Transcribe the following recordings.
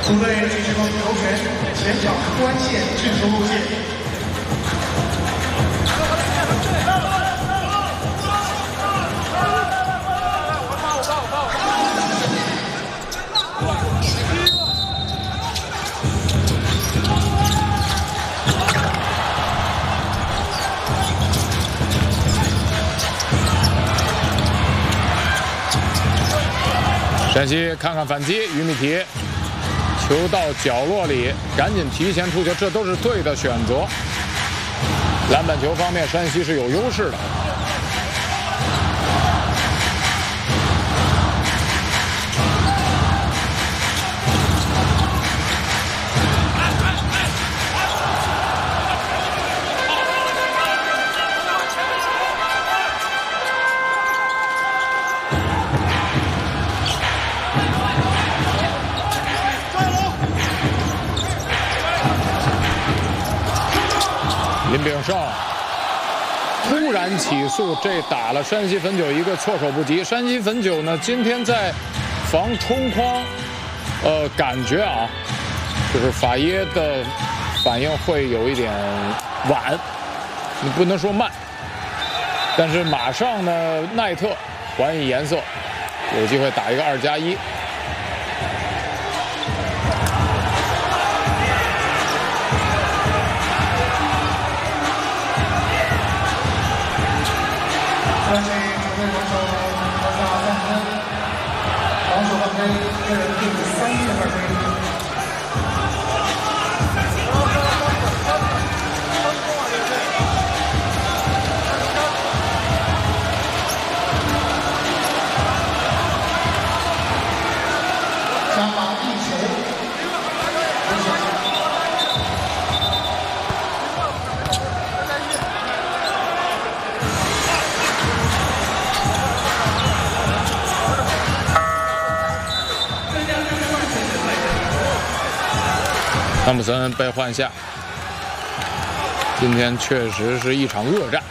主队继续投球权，前场关线制球路线。 山西看看反击，于米提球到角落里，赶紧提前出球，这都是对的选择。篮板球方面，山西是有优势的。林炳胜突然起速，这打了山西汾酒一个措手不及。山西汾酒呢，今天在防冲框，感觉啊，就是法耶的反应会有一点晚，你不能说慢，但是马上呢，奈特还以颜色，有机会打一个2+1。 山西球队防守拿下3分，防守犯规，个人第3次犯规。加码1球。 汤普森被换下，今天确实是一场恶战。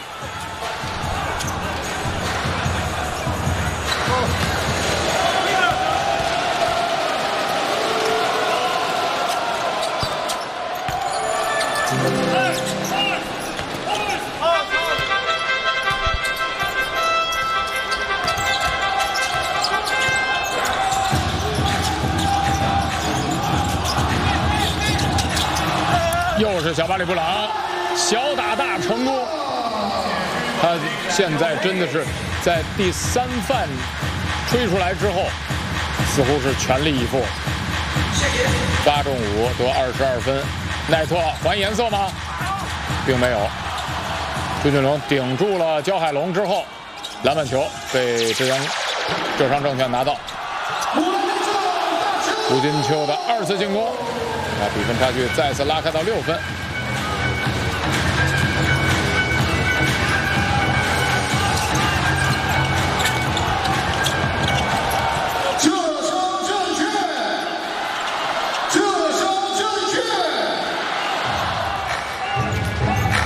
又是小巴里布朗，小打大成功。他现在真的是在第3犯吹出来之后，似乎是全力以赴。8中5得22分。奈特还颜色吗？并没有。朱俊龙顶住了焦海龙之后，篮板球被浙商证券拿到。胡金秋的2次进攻。 把比分差距再次拉开到6分。